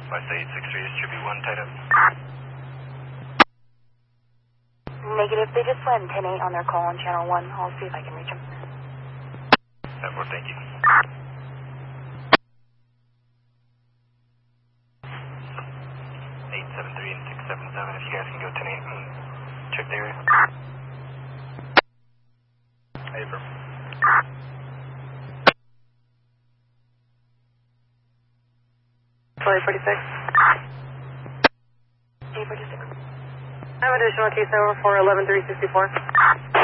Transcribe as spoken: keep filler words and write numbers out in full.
West eight six three, this should be one tied up. Negative, they just went ten eight on their call on channel one. I'll see if I can reach them. ten four, thank you. eight seven three and six seven seven, if you guys can go ten eight and check the area. Hey, bro. Flight forty-six. eight forty-six. I have additional case over for eleven three sixty-four.